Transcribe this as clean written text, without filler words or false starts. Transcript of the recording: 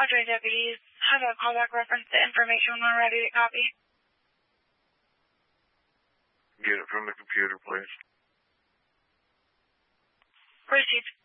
Audrey deputies have a callback reference to information when ready to copy. Get it from the computer, please. Received.